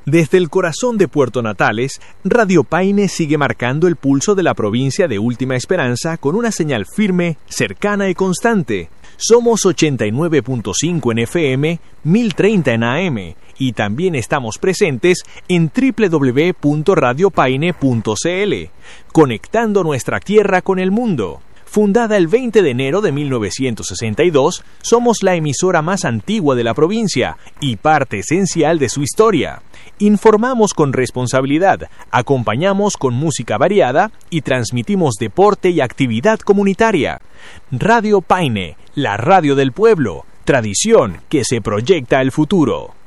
Desde el corazón de Puerto Natales, Radio Paine sigue marcando el pulso de la provincia de Última Esperanza con una señal firme, cercana y constante. Somos 89.5 en FM, 1030 en AM y también estamos presentes en www.radiopaine.cl, conectando nuestra tierra con el mundo. Fundada el 20 de enero de 1962, somos la emisora más antigua de la provincia y parte esencial de su historia. Informamos con responsabilidad, acompañamos con música variada y transmitimos deporte y actividad comunitaria. Radio Paine, la radio del pueblo, tradición que se proyecta al futuro.